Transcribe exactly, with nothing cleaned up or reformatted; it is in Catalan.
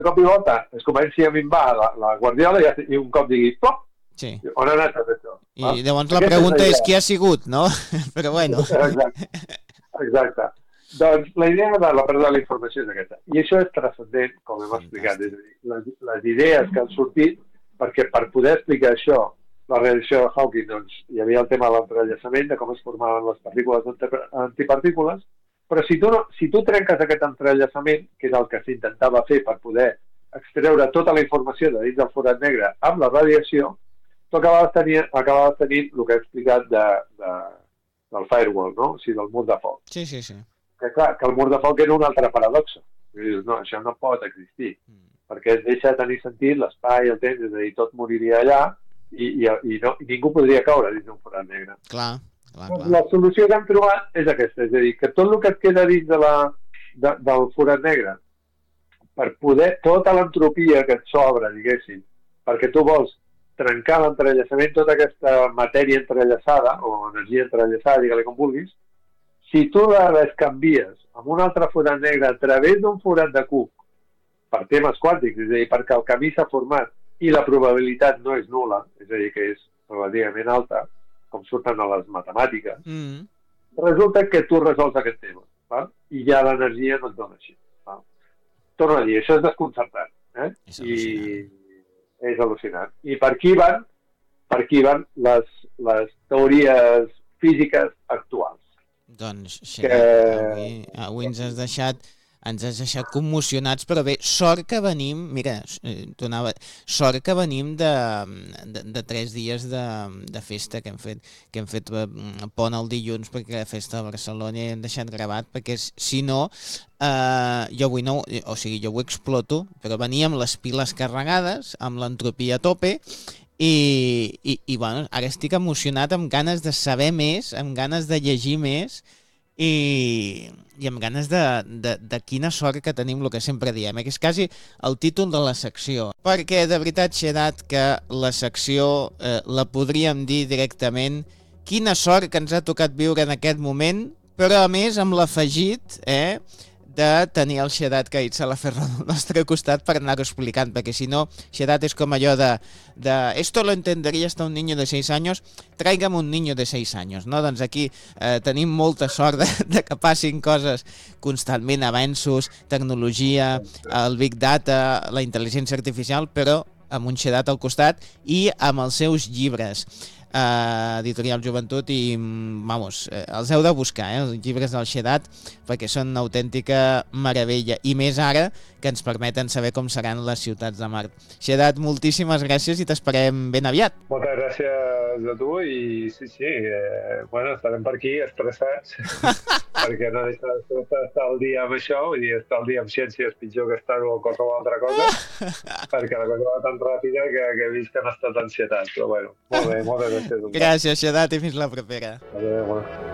de cop i volta es comenci a minvar la, la guardiola i, i un cop digui, plop, sí. on ha anat tot això? I ah? llavors la pregunta és, és qui ha sigut, no? Però bueno. Exacte. Exacte. Doncs la idea de la pèrdua de la informació és aquesta. I això és transcendent, com hem explicat. És a dir, les, les idees que han sortit, perquè per poder explicar això, la reacció de Hawking, doncs, hi havia el tema de l'entrellaçament, de com es formaven les partícules antipartícules, però si tu, no, si tu trenques aquest entrellaçament, que és el que s'intentava fer per poder extreure tota la informació de dins del forat negre amb la radiació, tu acabaves tenint, acabaves tenint el que he explicat de, de, del firewall, no? O sigui, del mur de foc. Sí, sí, sí. Que clar, que el mur de foc era un altre paradoxa. Dius, no, això no pot existir, mm. perquè es deixa de tenir sentit l'espai, el temps, és a dir, tot moriria allà i, i, i, no, i ningú podria caure dins d'un forat negre. Clar, clar, clar. La solució que hem trobat és aquesta, és a dir, que tot el que et queda dins de la, de, del forat negre, per poder, tota l'entropia que et sobra, diguéssim, perquè tu vols trencar l'entrellaçament, tota aquesta matèria entrellaçada, o energia entrellaçada, digue-li com vulguis, si tu la canvies amb un altre forat negre a través d'un forat de cub per temes quàntics, és a dir, perquè el camí s'ha format i la probabilitat no és nul·la, és a dir, que és relativament alta, com surten a les matemàtiques, mm. resulta que tu resols aquest tema, val? I ja l'energia no et dona així. Val? Torno a dir, això és desconcertant. Eh? És al·lucinant. I és al·lucinant. I per aquí van, per aquí van les, les teories físiques actuals. Doncs, Xavier, que... avui, avui ens has deixat ens has deixat commocionats, però bé, sort que venim, mira, donava, sort que venim de, de, de tres dies de, de festa que hem fet, que hem fet pont el dilluns perquè la festa a Barcelona i hem deixat gravat, perquè si no, eh, jo avui no, o sigui, jo ho exploto, però venia amb les piles carregades, amb l'entropia a tope, I, i, i bueno, ara estic emocionat amb ganes de saber més, amb ganes de llegir més i, i amb ganes de, de, de quina sort que tenim, el que sempre diem, eh? Que és quasi el títol de la secció. Perquè de veritat, Xedat, que la secció eh, la podríem dir directament quina sort que ens ha tocat viure en aquest moment, però a més amb l'afegit, eh, de tenir el Xedat Caït a la Ferro al nostre costat per anar-ho explicant, perquè si no, Xedat és com allò de, de esto lo entendería hasta un niño de seis años, tráigame un niño de seis años, no? Doncs aquí eh, tenim molta sort de, de que passin coses constantment, avenços, tecnologia, el Big Data, la intel·ligència artificial, però amb un Xedat al costat i amb els seus llibres. Uh, Editorial Joventut i vamos, eh, els heu de buscar, eh, els llibres del Xedat, perquè són una autèntica meravella i més ara que ens permeten saber com seran les ciutats de Mart. Xedat, moltíssimes gràcies i t'esperem ben aviat. Moltes gràcies a tu i sí, sí, eh, bueno, estarem per aquí estressats perquè no deixa d'estar el dia amb això, vull dir, estar el dia amb ciència és pitjor que estar-ho a qualsevol altra cosa perquè la cosa va tan ràpida que, que he vist que han estat ansietats, però bueno, molt bé, moltes gràcies. Gràcies, Xedat, i fins la propera. Adéu.